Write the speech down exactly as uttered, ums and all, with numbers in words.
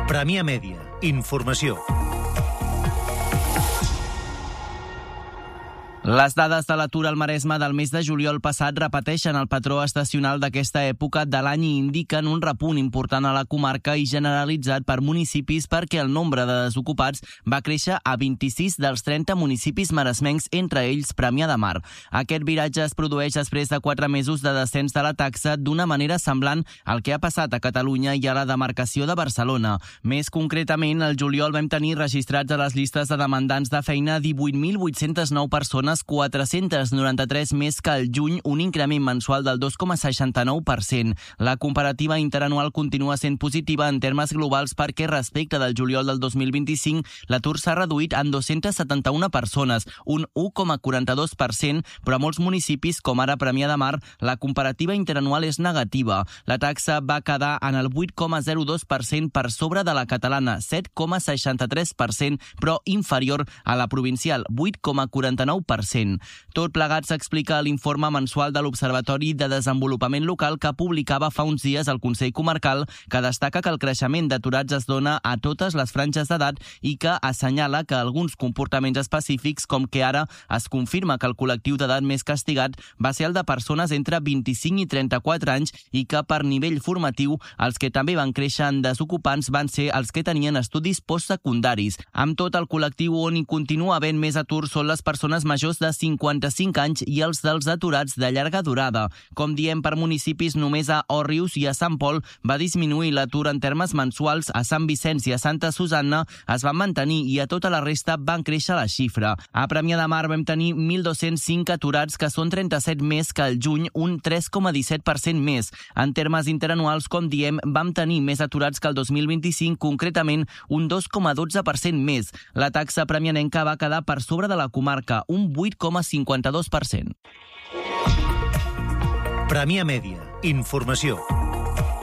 Premià Mèdia. Informació. Les dades de l'atur al Maresme del mes de juliol passat repeteixen el patró estacional d'aquesta època de l'any i indiquen un repunt important a la comarca i generalitzat per municipis perquè el nombre de desocupats va créixer a vint-i-sis dels trenta municipis maresmencs, entre ells Premià de Mar. Aquest viratge es produeix després de quatre mesos de descens de la taxa d'una manera semblant al que ha passat a Catalunya i a la demarcació de Barcelona. Més concretament, al juliol vam tenir registrats a les llistes de demandants de feina divuit mil vuit-cents nou persones, quatre-cents noranta-tres més que al juny, un increment mensual del dos coma seixanta-nou per cent. La comparativa interanual continua sent positiva en termes globals perquè respecte del juliol del dos mil vint-i-cinc l'atur s'ha reduït en dos-centes setanta-una persones, un u coma quaranta-dos per cent, però a molts municipis, com ara Premià de Mar, la comparativa interanual és negativa. La taxa va quedar en el vuit coma zero dos per cent per sobre de la catalana, set coma seixanta-tres per cent, però inferior a la provincial, vuit coma quaranta-nou per cent. Tot plegat s'explica a l'informe mensual de l'Observatori de Desenvolupament Local que publicava fa uns dies el Consell Comarcal, que destaca que el creixement d'aturats es dona a totes les franges d'edat i que assenyala que alguns comportaments específics, com que ara es confirma que el col·lectiu d'edat més castigat va ser el de persones entre vint-i-cinc i trenta-quatre anys i que per nivell formatiu els que també van créixer en desocupants van ser els que tenien estudis postsecundaris. Amb tot, el col·lectiu on hi continua havent més atur són les persones majors de cinquanta-cinc anys i els dels aturats de llarga durada. Com diem, per municipis, només a Òrrius i a Sant Pol va disminuir l'atur en termes mensuals, a Sant Vicenç i a Santa Susanna es van mantenir i a tota la resta van créixer la xifra. A Premià de Mar vam tenir mil dos-cents cinc aturats, que són trenta-set més que al juny, un tres coma disset per cent més. En termes interanuals, com diem, vam tenir més aturats que el dos mil vint-i-cinc, concretament un dos coma dotze per cent més. La taxa premianenca va quedar per sobre de la comarca, un vuit coma cinquanta-dos per cent. Premià Mèdia. Informació.